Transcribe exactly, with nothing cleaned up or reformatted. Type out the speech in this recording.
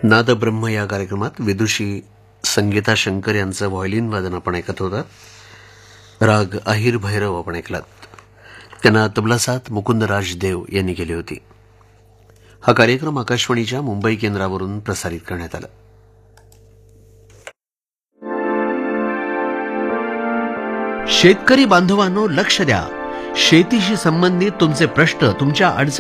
नादब्रह्म या कार्यक्रमात विदुषी संगीता शंकर यांचं व्हायोलिन वादन आपण ऐकत होता. राग अहिर भैरव आपण ऐकलात. त्यांना तबलासात मुकुंदराज देव यांनी केली होती. हा कार्यक्रम आकाशवाणीच्या मुंबई केंद्रावरून प्रसारित करण्यात आला. शेतकरी बांधवांनो, लक्ष द्या. शेतीशी संबंधित तुमचे प्रश्न, तुमच्या अडचणी